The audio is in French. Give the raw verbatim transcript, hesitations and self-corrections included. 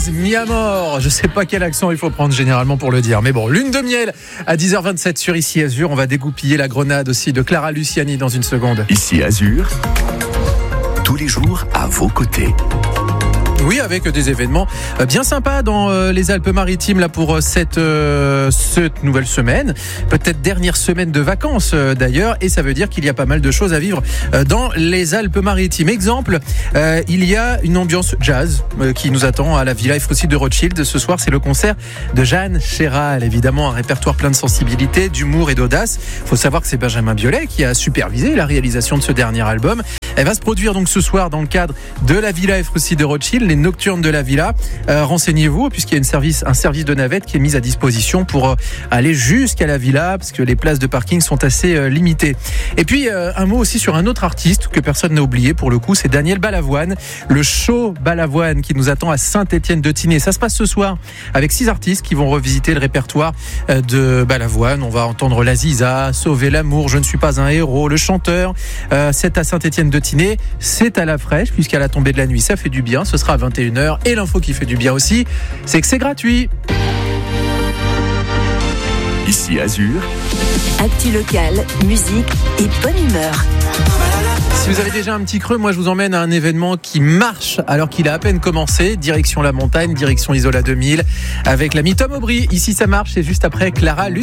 Lopez, mi amor. Je sais pas quel accent il faut prendre généralement pour le dire. Mais bon, lune de miel à dix heures vingt-sept sur Ici Azur. On va dégoupiller la grenade aussi de Clara Luciani dans une seconde. Ici Azur, tous les jours à vos côtés. Oui, avec des événements bien sympas dans les Alpes-Maritimes là pour cette, euh, cette nouvelle semaine. Peut-être dernière semaine de vacances euh, d'ailleurs. Et ça veut dire qu'il y a pas mal de choses à vivre euh, dans les Alpes-Maritimes. Exemple, euh, il y a une ambiance jazz euh, qui nous attend à la Villa Efroussi de Rothschild. Ce soir, c'est le concert de Jeanne Chéral. Évidemment, un répertoire plein de sensibilité, d'humour et d'audace. Il faut savoir que c'est Benjamin Biolay qui a supervisé la réalisation de ce dernier album. Elle va se produire donc ce soir dans le cadre de la Villa Efroussi de Rothschild, les Nocturnes de la Villa. Euh, renseignez-vous, puisqu'il y a une service, un service de navette qui est mis à disposition pour euh, aller jusqu'à la Villa, parce que les places de parking sont assez euh, limitées. Et puis, euh, un mot aussi sur un autre artiste que personne n'a oublié pour le coup, c'est Daniel Balavoine. Le show Balavoine qui nous attend à Saint-Étienne-de-Tinée. Ça se passe ce soir avec six artistes qui vont revisiter le répertoire euh, de Balavoine. On va entendre La Ziza, Sauver l'amour, Je ne suis pas un héros, Le chanteur. Euh, c'est à Saint-Étienne-de-Tinée. C'est à la fraîche, puisqu'à la tombée de la nuit, ça fait du bien. Ce sera à vingt et une heures. Et l'info qui fait du bien aussi, c'est que c'est gratuit. Ici Azur, actu locale, musique et bonne humeur. Si vous avez déjà un petit creux, moi je vous emmène à un événement qui marche alors qu'il a à peine commencé. Direction la montagne, direction Isola deux mille, avec l'ami Tom Aubry. Ici ça marche, c'est juste après Clara Luciani.